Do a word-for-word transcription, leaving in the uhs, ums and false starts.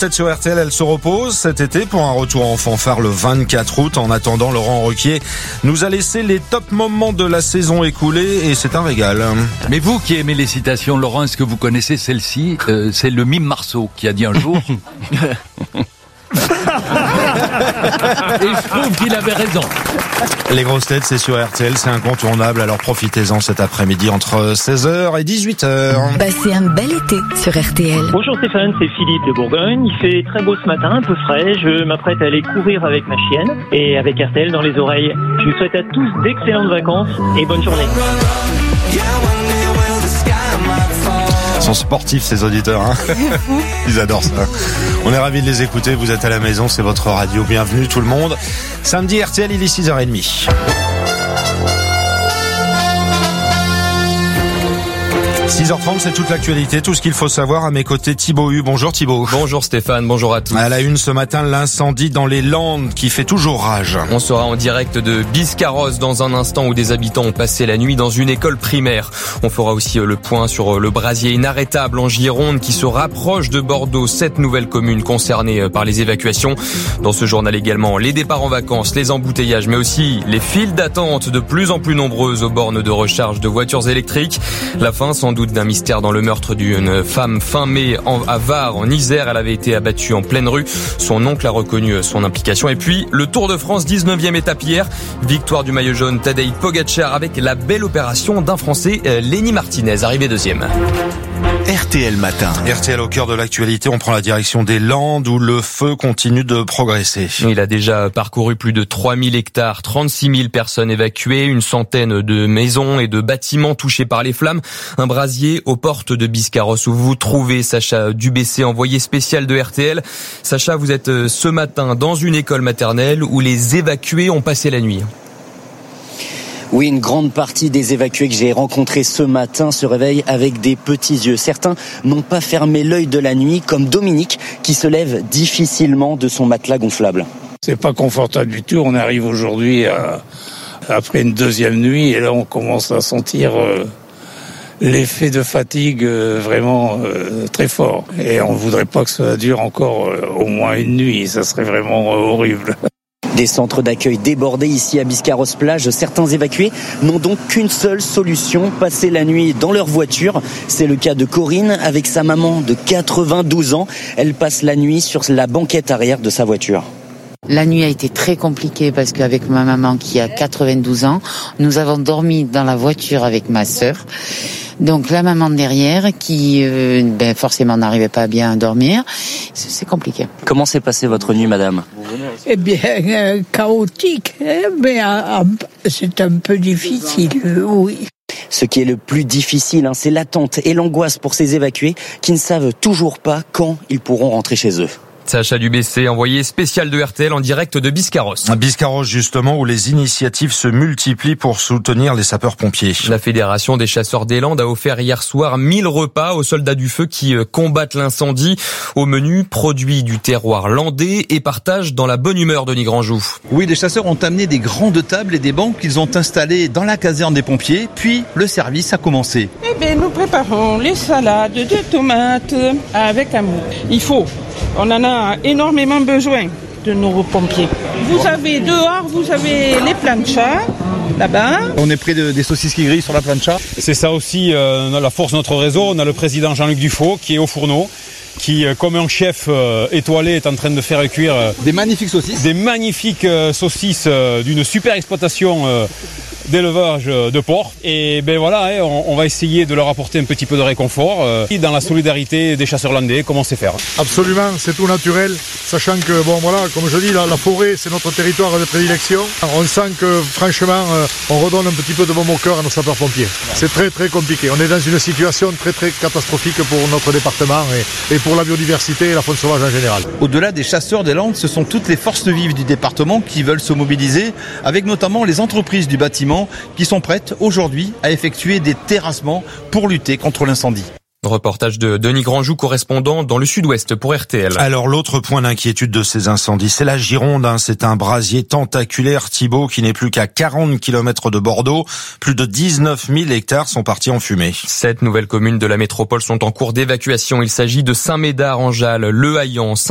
têtes sur R T L, elles se reposent cet été pour un retour en fanfare le vingt-quatre août. En attendant, Laurent Ruquier nous a laissé les top moments de la saison écoulée et c'est un régal. Mais vous qui aimez les citations, Laurent, est-ce que vous connaissez celle-ci? euh, C'est le mime Marceau qui a dit un jour... Et je trouve qu'il avait raison. Les grosses têtes, c'est sur R T L, c'est incontournable, alors profitez-en cet après-midi entre seize heures et dix-huit heures. Passez un bel été sur R T L. Bonjour Stéphane, c'est Philippe de Bourgogne. Il fait très beau ce matin, un peu frais. Je m'apprête à aller courir avec ma chienne et avec R T L dans les oreilles. Je vous souhaite à tous d'excellentes vacances et bonne journée. Ils sont sportifs ces auditeurs, hein. Ils adorent ça. On est ravis de les écouter, vous êtes à la maison, c'est votre radio, bienvenue tout le monde. Samedi R T L, il est six heures trente. six heures trente, c'est toute l'actualité, tout ce qu'il faut savoir. À mes côtés, Thibaut Hu. Bonjour Thibaut. Bonjour Stéphane, bonjour à tous. À la une ce matin, l'incendie dans les Landes qui fait toujours rage. On sera en direct de Biscarrosse dans un instant où des habitants ont passé la nuit dans une école primaire. On fera aussi le point sur le brasier inarrêtable en Gironde qui se rapproche de Bordeaux. Sept nouvelles communes concernées par les évacuations. Dans ce journal également, les départs en vacances, les embouteillages, mais aussi les files d'attente de plus en plus nombreuses aux bornes de recharge de voitures électriques. La fin sans doute d'un mystère dans le meurtre d'une femme fin mai à Var, en Isère. Elle avait été abattue en pleine rue. Son oncle a reconnu son implication. Et puis, le Tour de France, dix-neuvième étape hier. Victoire du maillot jaune Tadej Pogacar avec la belle opération d'un Français, Lenny Martinez, arrivé deuxième. R T L Matin. R T L au cœur de l'actualité, on prend la direction des Landes où le feu continue de progresser. Il a déjà parcouru plus de trois mille hectares, trente-six mille personnes évacuées, une centaine de maisons et de bâtiments touchés par les flammes. Un brasier aux portes de Biscarrosse où vous vous trouvez, Sacha Dubessé, envoyé spécial de R T L. Sacha, vous êtes ce matin dans une école maternelle où les évacués ont passé la nuit. Oui, une grande partie des évacués que j'ai rencontrés ce matin se réveillent avec des petits yeux. Certains n'ont pas fermé l'œil de la nuit, comme Dominique, qui se lève difficilement de son matelas gonflable. C'est pas confortable du tout. On arrive aujourd'hui à, après une deuxième nuit et là on commence à sentir euh, l'effet de fatigue euh, vraiment euh, très fort. Et on voudrait pas que ça dure encore euh, au moins une nuit. Ça serait vraiment euh, horrible. Des centres d'accueil débordés ici à Biscarrosse-Plage. Certains évacués n'ont donc qu'une seule solution, passer la nuit dans leur voiture. C'est le cas de Corinne avec sa maman de quatre-vingt-douze ans. Elle passe la nuit sur la banquette arrière de sa voiture. La nuit a été très compliquée parce qu'avec ma maman qui a quatre-vingt-douze ans, nous avons dormi dans la voiture avec ma sœur. Donc la maman derrière qui euh, ben forcément n'arrivait pas à bien dormir, c'est compliqué. Comment s'est passée votre nuit, madame ? Eh bien, euh, chaotique, hein, mais euh, c'est un peu difficile, euh, oui. Ce qui est le plus difficile, hein, c'est l'attente et l'angoisse pour ces évacués qui ne savent toujours pas quand ils pourront rentrer chez eux. Sacha Dubessé, envoyé spécial de R T L en direct de Biscarrosse. Biscarrosse, justement, où les initiatives se multiplient pour soutenir les sapeurs-pompiers. La Fédération des chasseurs des Landes a offert hier soir mille repas aux soldats du feu qui combattent l'incendie. Au menu, produits du terroir landais et partage dans la bonne humeur de Nigranjou. Oui, les chasseurs ont amené des grandes tables et des bancs qu'ils ont installés dans la caserne des pompiers, puis le service a commencé. Eh bien, nous préparons les salades de tomates avec amour. Il faut... On en a énormément besoin de nos pompiers. Vous avez dehors, vous avez les planchas, là-bas. On est près de, des saucisses qui grillent sur la plancha. C'est ça aussi euh, la force de notre réseau. On a le président Jean-Luc Dufaux qui est au fourneau, qui, comme un chef euh, étoilé, est en train de faire cuire... Euh, des magnifiques saucisses. Des magnifiques euh, saucisses euh, d'une super exploitation euh, d'élevage de porc. Et ben voilà, hein, on, on va essayer de leur apporter un petit peu de réconfort euh, dans la solidarité des chasseurs landais, comme on sait faire. Absolument, c'est tout naturel, sachant que, bon voilà, comme je dis, la, la forêt, c'est notre territoire de prédilection. Alors, on sent que, franchement, euh, on redonne un petit peu de baume au cœur à nos sapeurs-pompiers. C'est très très compliqué. On est dans une situation très très catastrophique pour notre département et, et pour la biodiversité et la faune sauvage en général. Au-delà des chasseurs des Landes, ce sont toutes les forces vives du département qui veulent se mobiliser, avec notamment les entreprises du bâtiment qui sont prêtes aujourd'hui à effectuer des terrassements pour lutter contre l'incendie. Reportage de Denis Grandjou, correspondant dans le sud-ouest pour R T L. Alors l'autre point d'inquiétude de ces incendies, c'est la Gironde. Hein. C'est un brasier tentaculaire, Thibaut, qui n'est plus qu'à quarante kilomètres de Bordeaux. Plus de dix-neuf mille hectares sont partis en fumée. Sept nouvelles communes de la métropole sont en cours d'évacuation. Il s'agit de Saint-Médard en Jalles, Le Haillan,